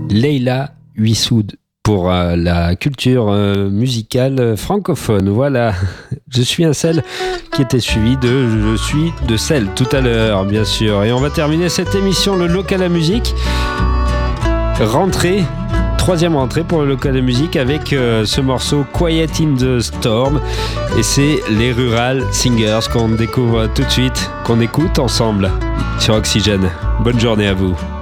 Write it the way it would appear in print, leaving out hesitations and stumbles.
Leïla Huissoud pour la culture musicale francophone. Voilà, je suis un sel qui était suivi de je suis de sel tout à l'heure, bien sûr. Et on va terminer cette émission, le local à musique. Troisième rentrée pour le local de musique avec ce morceau Quiet in the Storm, et c'est les Rural Singers qu'on découvre tout de suite, qu'on écoute ensemble sur Oxygène. Bonne journée à vous.